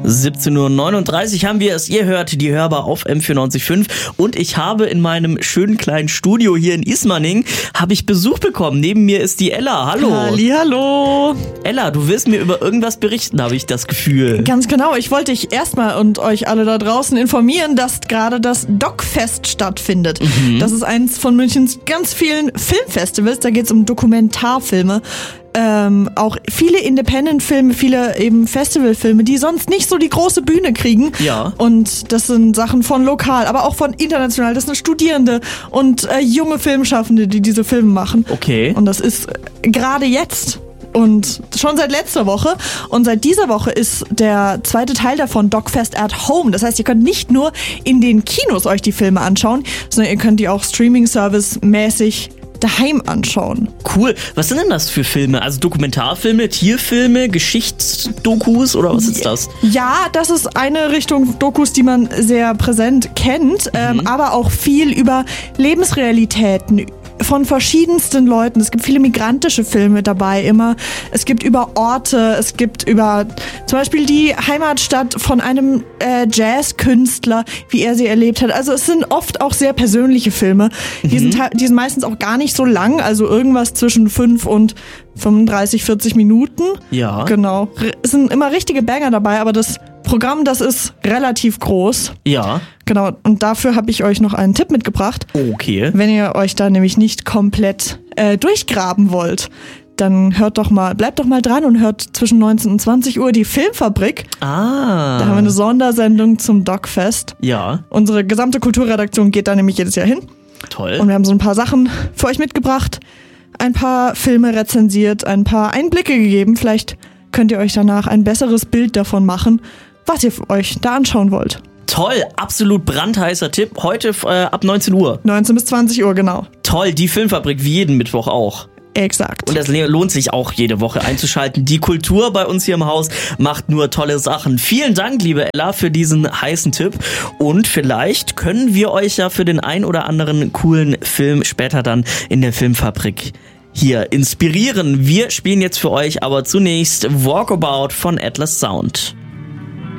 17:39 Uhr haben wir es. Ihr hört die Hörbar auf M94.5 und ich habe in meinem schönen kleinen Studio hier in Ismaning habe ich Besuch bekommen. Neben mir ist die Ella. Hallo. Hallihallo. Ella, du willst mir über irgendwas berichten, habe ich das Gefühl. Ganz genau. Ich wollte dich erstmal und euch alle da draußen informieren, dass gerade das DocFest stattfindet. Das ist eins von Münchens ganz vielen Filmfestivals. Da geht es um Dokumentarfilme. Auch viele Independent-Filme, viele eben Festivalfilme, die sonst nicht so die große Bühne kriegen. Ja. Und das sind Sachen von lokal, aber auch von international. Das sind Studierende und junge Filmschaffende, die diese Filme machen. Okay. Und das ist gerade jetzt und schon seit letzter Woche. Und seit dieser Woche ist der zweite Teil davon DocFest at Home. Das heißt, ihr könnt nicht nur in den Kinos euch die Filme anschauen, sondern ihr könnt die auch Streaming-Service-mäßig daheim anschauen. Cool. Was sind denn das für Filme? Also Dokumentarfilme, Tierfilme, Geschichtsdokus oder was ist das? Ja, das ist eine Richtung Dokus, die man sehr präsent kennt, aber auch viel über Lebensrealitäten von verschiedensten Leuten. Es gibt viele migrantische Filme dabei immer. Es gibt über Orte, es gibt über zum Beispiel die Heimatstadt von einem Jazzkünstler, wie er sie erlebt hat. Also es sind oft auch sehr persönliche Filme. Die sind meistens auch gar nicht so lang, also irgendwas zwischen 5 und 35, 40 Minuten. Ja. Genau. Es sind immer richtige Banger dabei, aber das Programm, das ist relativ groß. Ja. Genau, und dafür habe ich euch noch einen Tipp mitgebracht. Okay. Wenn ihr euch da nämlich nicht komplett durchgraben wollt, dann bleibt doch mal dran und hört zwischen 19 und 20 Uhr die Filmfabrik. Ah. Da haben wir eine Sondersendung zum DocFest. Ja. Unsere gesamte Kulturredaktion geht da nämlich jedes Jahr hin. Toll. Und wir haben so ein paar Sachen für euch mitgebracht, ein paar Filme rezensiert, ein paar Einblicke gegeben. Vielleicht könnt ihr euch danach ein besseres Bild davon machen, was ihr euch da anschauen wollt. Toll, absolut brandheißer Tipp. Heute ab 19 Uhr. 19 bis 20 Uhr, genau. Toll, die Filmfabrik wie jeden Mittwoch auch. Exakt. Und es lohnt sich auch jede Woche einzuschalten. Die Kultur bei uns hier im Haus macht nur tolle Sachen. Vielen Dank, liebe Ella, für diesen heißen Tipp. Und vielleicht können wir euch ja für den ein oder anderen coolen Film später dann in der Filmfabrik hier inspirieren. Wir spielen jetzt für euch aber zunächst Walkabout von Atlas Sound.